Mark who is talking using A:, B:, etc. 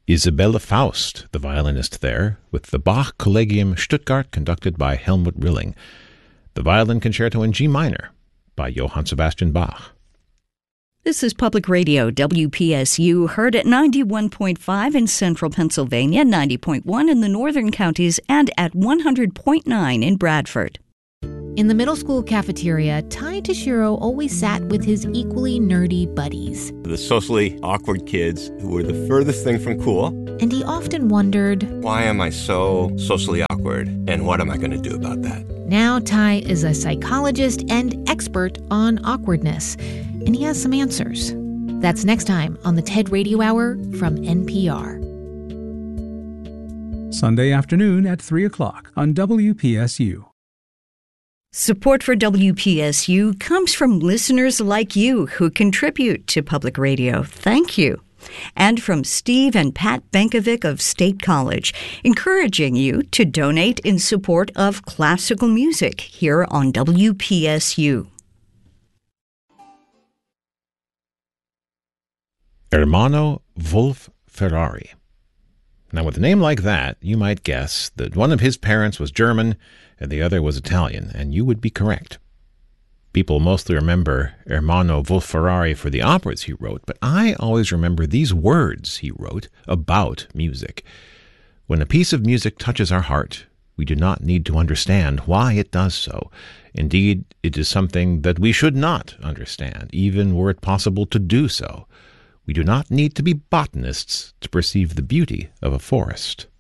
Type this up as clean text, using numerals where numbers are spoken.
A: Isabella Faust, the violinist there, with the Bach Collegium Stuttgart conducted by Helmut Rilling. The Violin Concerto in G minor by Johann Sebastian Bach.
B: This is Public Radio, WPSU, heard at 91.5 in central Pennsylvania, 90.1 in the northern counties, and at 100.9 in Bradford.
C: In the middle school cafeteria, Tai Toshiro always sat with his equally nerdy buddies.
D: The socially awkward kids who were the furthest thing from cool.
C: And he often wondered,
D: why am I so socially awkward, and what am I going to do about that?
C: Now Tai is a psychologist and expert on awkwardness, and he has some answers. That's next time on the TED Radio Hour from NPR.
E: Sunday afternoon at 3 o'clock on WPSU.
B: Support for WPSU comes from listeners like you who contribute to public radio. Thank you. And from Steve and Pat Benkovic of State College, encouraging you to donate in support of classical music here on WPSU.
A: Ermanno Wolf Ferrari. Now, with a name like that, you might guess that one of his parents was German and the other was Italian, and you would be correct. People mostly remember Ermanno Wolf Ferrari for the operas he wrote, but I always remember these words he wrote about music. When a piece of music touches our heart, we do not need to understand why it does so. Indeed, it is something that we should not understand, even were it possible to do so. We do not need to be botanists to perceive the beauty of a forest.